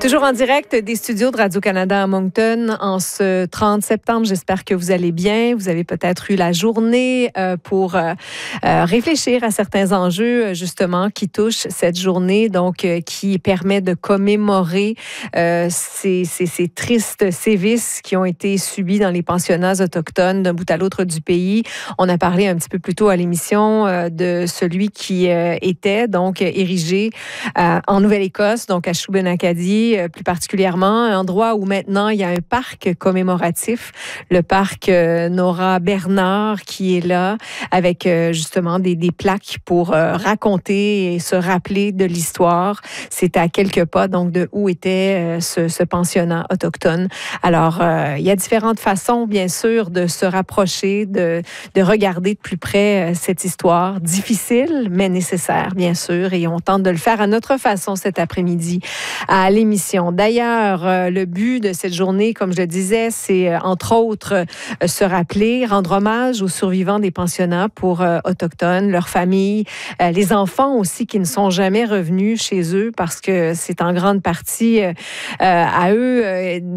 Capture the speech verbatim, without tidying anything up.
Toujours en direct des studios de Radio-Canada à Moncton en ce trente septembre. J'espère que vous allez bien. Vous avez peut-être eu la journée euh, pour euh, euh, réfléchir à certains enjeux, justement, qui touchent cette journée, donc euh, qui permet de commémorer euh, ces, ces, ces tristes sévices qui ont été subis dans les pensionnats autochtones d'un bout à l'autre du pays. On a parlé un petit peu plus tôt à l'émission euh, de celui qui euh, était donc érigé euh, en Nouvelle-Écosse, donc à Shubenacadie, plus particulièrement, un endroit où maintenant il y a un parc commémoratif, le parc euh, Nora Bernard, qui est là avec euh, justement des, des plaques pour euh, raconter et se rappeler de l'histoire. C'est à quelques pas donc de où était euh, ce, ce pensionnat autochtone. Alors, euh, il y a différentes façons, bien sûr, de se rapprocher, de, de regarder de plus près euh, cette histoire difficile, mais nécessaire, bien sûr, et on tente de le faire à notre façon cet après-midi à l'émission. D'ailleurs, euh, le but de cette journée, comme je le disais, c'est euh, entre autres euh, se rappeler, rendre hommage aux survivants des pensionnats pour euh, autochtones, leurs familles, euh, les enfants aussi qui ne sont jamais revenus chez eux parce que c'est en grande partie euh, à eux euh,